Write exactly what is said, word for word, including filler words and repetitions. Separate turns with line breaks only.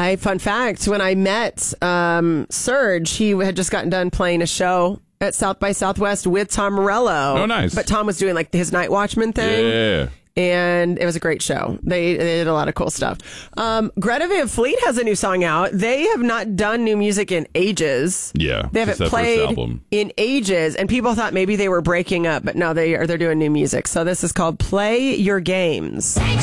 I fun fact, when I met um, Serge, he had just gotten done playing a show at South by Southwest with Tom Morello.
Oh, nice.
But Tom was doing like his Night Watchman thing.
Yeah.
And it was a great show. They, they did a lot of cool stuff. Um, Greta Van Fleet has a new song out. They have not done new music in ages.
Yeah.
They haven't played in ages. And people thought maybe they were breaking up, but no, they are, they're doing new music. So this is called Play Your Games.